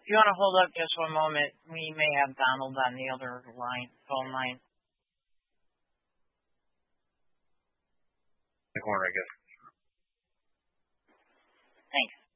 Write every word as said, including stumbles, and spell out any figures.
you want to hold up just one moment, we may have Donald on the other line, phone line. The corner, I guess. Thanks.